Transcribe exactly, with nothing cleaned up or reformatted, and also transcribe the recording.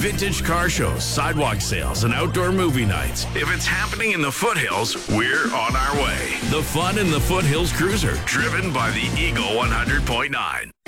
Vintage car shows, sidewalk sales, and outdoor movie nights. If it's happening in the foothills, we're on our way. The fun in the Foothills Cruiser, driven by the Eagle one hundred point nine.